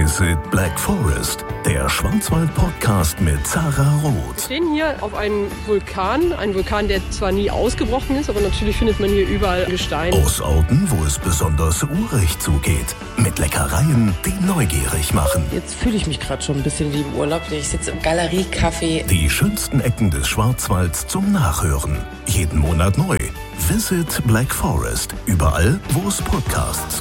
Visit Black Forest, der Schwarzwald-Podcast mit Zara Roth. Wir stehen hier auf einem Vulkan, der zwar nie ausgebrochen ist, aber natürlich findet man hier überall Gestein. Aus Orten, wo es besonders urig zugeht, mit Leckereien, die neugierig machen. Jetzt fühle ich mich gerade schon ein bisschen wie im Urlaub. Ich sitze im Galerie-Café. Die schönsten Ecken des Schwarzwalds zum Nachhören. Jeden Monat neu. Visit Black Forest, überall, wo es Podcasts